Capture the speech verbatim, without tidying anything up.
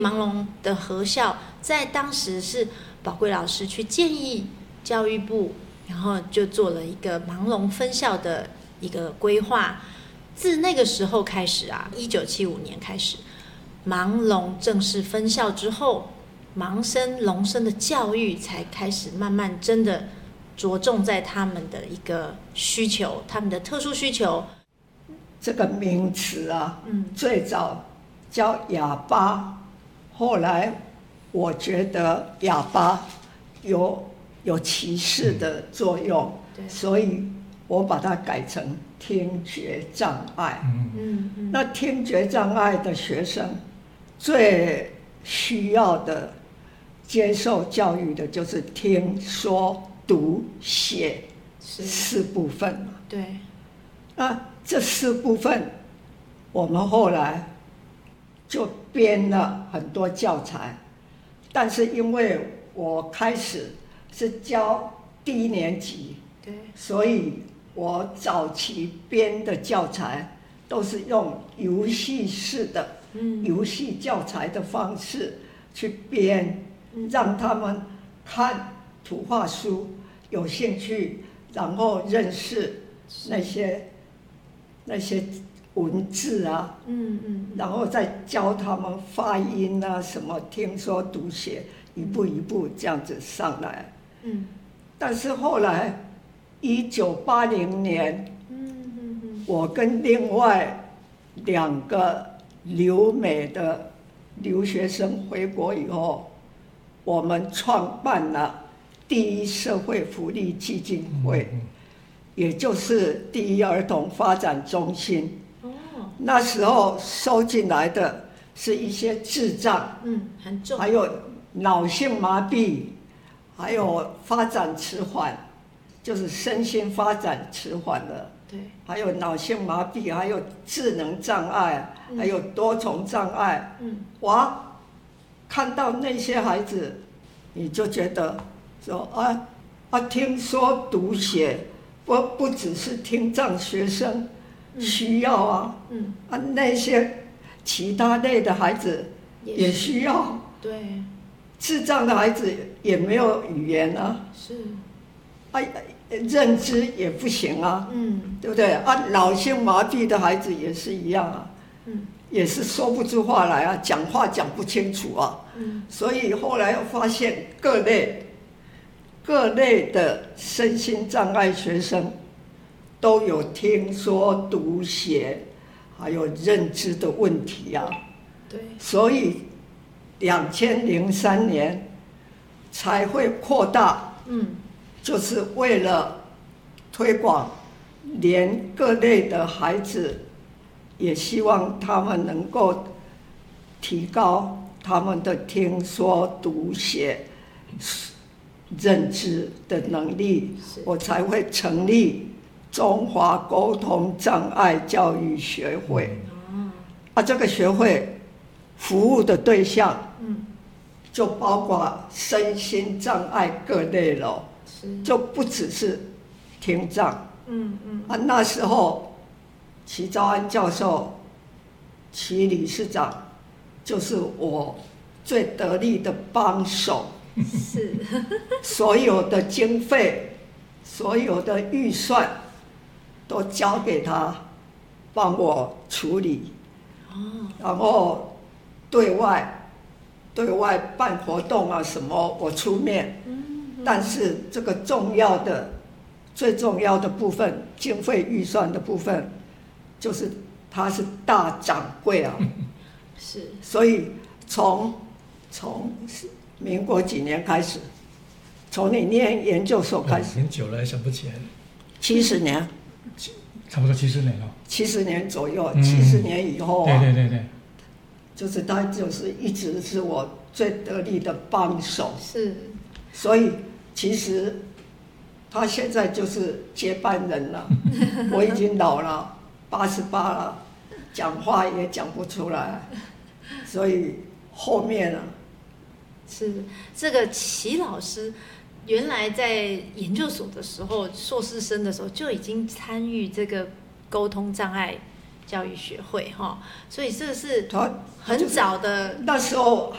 盲聋的合校在当时是宝贵老师去建议教育部，然后就做了一个盲聋分校的一个规划。自那个时候开始啊，一九七五年开始，盲聋正式分校之后，盲生聋生的教育才开始慢慢真的着重在他们的一个需求，他们的特殊需求。 这个名词啊，嗯，最早叫哑巴。后来我觉得哑巴有有歧视的作用，嗯、所以我把它改成听觉障碍。嗯嗯、那听觉障碍的学生最需要的接受教育的就是听说读写四部分嘛。 对。 那这四部分，我们后来就编了很多教材，但是因为我开始是教低年级，对，所以我早期编的教材都是用游戏式的、嗯、游戏教材的方式去编，嗯、让他们看图画书有兴趣，然后认识那些那些文字啊，嗯嗯，然后再教他们发音啊，什么听说读写，一步一步这样子上来。嗯，但是后来一九八零年，嗯嗯嗯，我跟另外两个留美的留学生回国以后，我们创办了第一社会福利基金会，嗯嗯，也就是第一儿童发展中心。那时候收进来的是一些智障，嗯，很重，还有脑性麻痹，还有发展迟缓，就是身心发展迟缓的，对，还有脑性麻痹，还有智能障碍，嗯、还有多重障碍，嗯，哇，看到那些孩子，你就觉得说啊啊，听说读写不不只是听障学生需要啊，嗯，啊那些其他类的孩子也需要，对，智障的孩子也没有语言啊，是，啊认知也不行啊，嗯，对不对？啊脑性麻痹的孩子也是一样啊，嗯，也是说不出话来啊，讲话讲不清楚啊，嗯，所以后来又发现各类各类的身心障碍学生都有听说读写还有认知的问题啊，对，所以两千零三年才会扩大，嗯，就是为了推广，连各类的孩子也希望他们能够提高他们的听说读写认知的能力，我才会成立中华沟通障碍教育学会。啊，这个学会服务的对象，嗯，就包括身心障碍各类了，就不只是听障。嗯嗯。啊，那时候齐昭安教授、齐理事长，就是我最得力的帮手。是。所有的经费，所有的预算。都交给他，帮我处理，然后对外对外办活动啊什么我出面，但是这个重要的最重要的部分，经费预算的部分，就是他是大掌柜啊，是，所以从从民国几年开始，从你念研究所开始， 很久了，想不起来了， 七十年。 差不多七十年了， 七十年左右，七十、嗯、年以后啊， 对对对对， 就是他就是一直是我最得力的帮手， 是， 所以其实他现在就是接班人了，我已经老了，八十八了，讲话也讲不出来，所以后面啊， 是这个齐老师。原来在研究所的时候，硕士生的时候就已经参与这个沟通障碍教育学会哈，所以这是很早的、 就是、那时候。